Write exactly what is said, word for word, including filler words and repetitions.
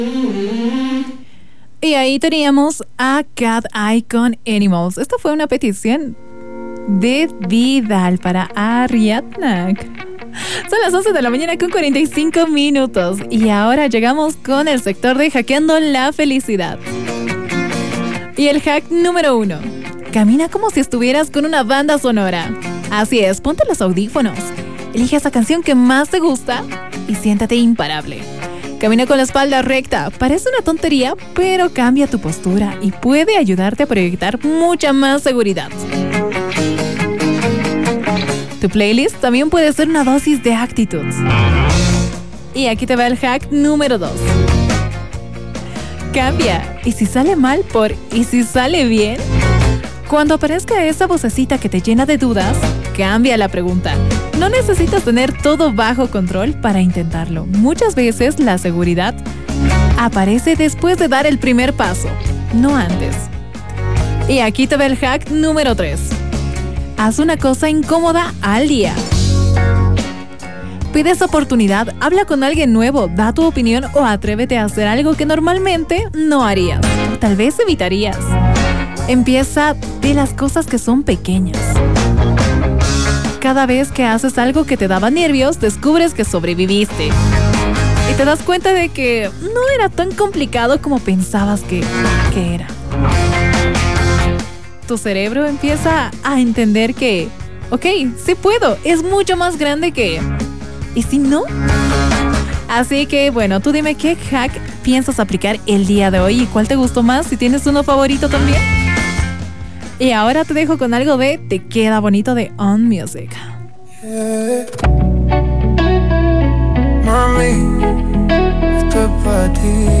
Y ahí teníamos a Cat Eye con Animals. Esta fue una petición de Vidal para Ariadna. Son las once de la mañana con cuarenta y cinco minutos. Y ahora llegamos con el sector de Hackeando la Felicidad. Y el hack número uno. Camina como si estuvieras con una banda sonora. Así es, ponte los audífonos. Elige esa canción que más te gusta y siéntate imparable. Camina con la espalda recta. Parece una tontería, pero cambia tu postura y puede ayudarte a proyectar mucha más seguridad. Tu playlist también puede ser una dosis de actitud. Y aquí te va el hack número dos. Cambia. ¿Y si sale mal por ¿y si sale bien? Cuando aparezca esa vocecita que te llena de dudas, cambia la pregunta. No necesitas tener todo bajo control para intentarlo. Muchas veces la seguridad aparece después de dar el primer paso, no antes. Y aquí te va el hack número tres. Haz una cosa incómoda al día. Pides oportunidad, habla con alguien nuevo, da tu opinión o atrévete a hacer algo que normalmente no harías, o tal vez evitarías. Empieza de las cosas que son pequeñas. Cada vez que haces algo que te daba nervios, descubres que sobreviviste. Y te das cuenta de que no era tan complicado como pensabas que, que era. Tu cerebro empieza a entender que, ok, sí puedo, es mucho más grande que... ¿Y si no? Así que, bueno, tú dime qué hack piensas aplicar el día de hoy y cuál te gustó más, si tienes uno favorito también. Y ahora te dejo con algo de Te Queda Bonito de On Music. Yeah. Mami, esto es para ti.